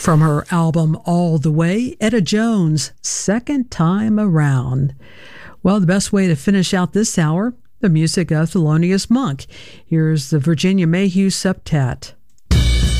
From her album All the Way, Etta Jones, Second Time Around. Well, the best way to finish out this hour, the music of Thelonious Monk. Here's the Virginia Mayhew Septet.